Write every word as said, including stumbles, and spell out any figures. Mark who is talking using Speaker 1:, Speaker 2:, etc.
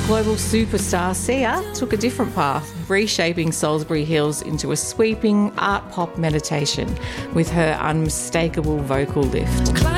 Speaker 1: Global superstar Sia took a different path, reshaping Salisbury Hills into a sweeping art pop meditation with her unmistakable vocal lift.